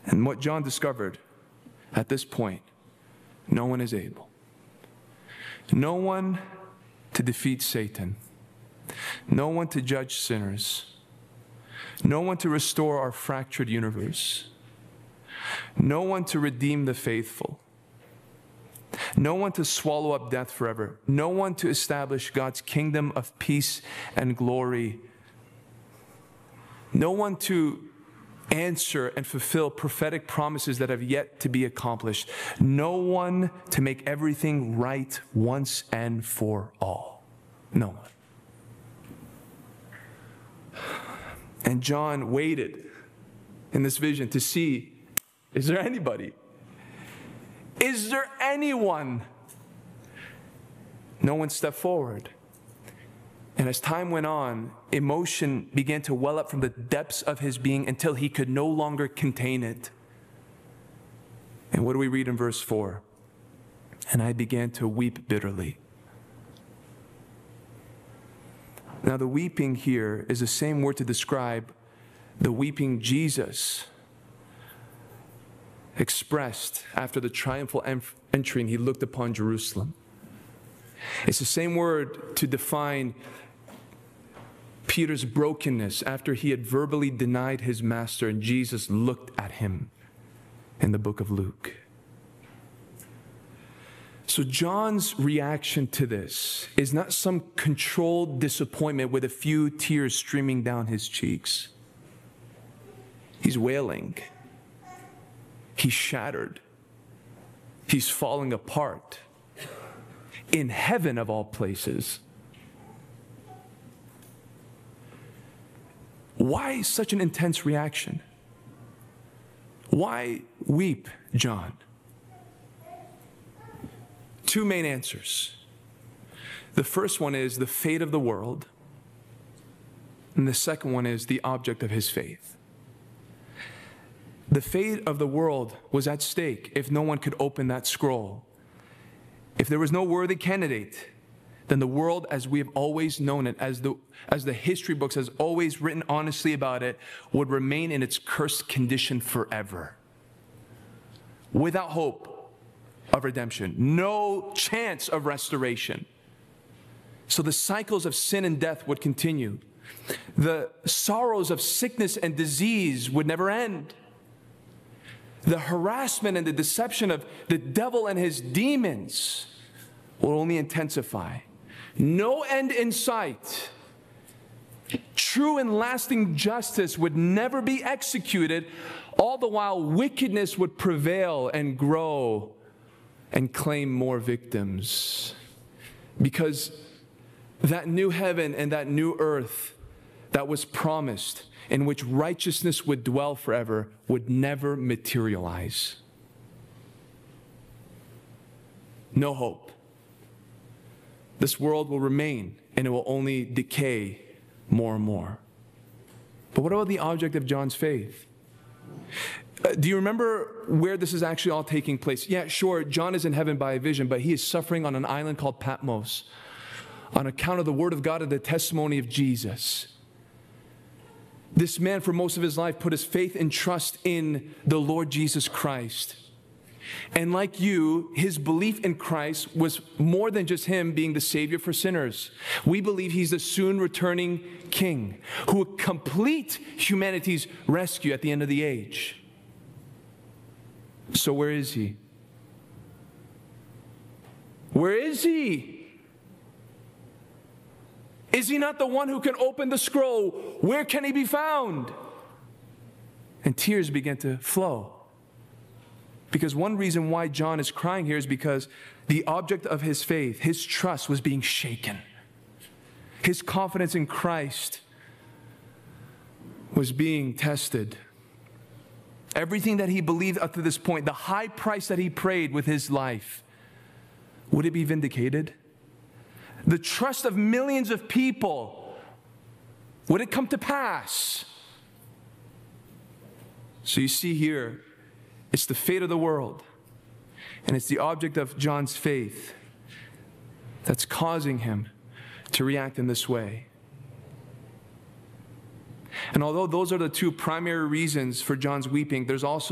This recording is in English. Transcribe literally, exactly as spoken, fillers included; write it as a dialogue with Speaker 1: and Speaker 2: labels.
Speaker 1: And what John discovered at this point, no one is able. No one to defeat Satan. No one to judge sinners. No one to restore our fractured universe. No one to redeem the faithful. No one to swallow up death forever. No one to establish God's kingdom of peace and glory. No one to answer and fulfill prophetic promises that have yet to be accomplished. No one to make everything right once and for all. No one. And John waited in this vision to see, is there anybody? Is there anyone? No one stepped forward. And as time went on, emotion began to well up from the depths of his being until he could no longer contain it. And what do we read in verse four? And I began to weep bitterly. Now, the weeping here is the same word to describe the weeping Jesus expressed after the triumphal entry and he looked upon Jerusalem. It's the same word to define Peter's brokenness after he had verbally denied his master and Jesus looked at him in the book of Luke. So John's reaction to this is not some controlled disappointment with a few tears streaming down his cheeks. He's wailing. He's shattered. He's falling apart. In heaven of all places. Why such an intense reaction? Why weep, John? Two main answers. The first one is the fate of the world, and the second one is the object of his faith. The fate of the world was at stake if no one could open that scroll. If there was no worthy candidate, then the world as we have always known it, as the, as the history books has always written honestly about it, would remain in its cursed condition forever. Without hope of redemption, no chance of restoration. So the cycles of sin and death would continue. The sorrows of sickness and disease would never end. The harassment and the deception of the devil and his demons will only intensify. No end in sight. True and lasting justice would never be executed, all the while wickedness would prevail and grow and claim more victims. Because that new heaven and that new earth that was promised, in which righteousness would dwell forever, would never materialize. No hope. This world will remain, and it will only decay more and more. But what about the object of John's faith? Uh, do you remember where this is actually all taking place? Yeah, sure, John is in heaven by a vision, but he is suffering on an island called Patmos on account of the word of God and the testimony of Jesus. This man, for most of his life, put his faith and trust in the Lord Jesus Christ. And like you, his belief in Christ was more than just him being the Savior for sinners. We believe he's the soon returning King who will complete humanity's rescue at the end of the age. So where is he? Where is he? Is he not the one who can open the scroll? Where can he be found? And tears began to flow. Because one reason why John is crying here is because the object of his faith, his trust, was being shaken. His confidence in Christ was being tested. Everything that he believed up to this point, the high price that he paid with his life, would it be vindicated? The trust of millions of people, would it come to pass? So you see here, it's the fate of the world, and it's the object of John's faith that's causing him to react in this way. And although those are the two primary reasons for John's weeping, there's also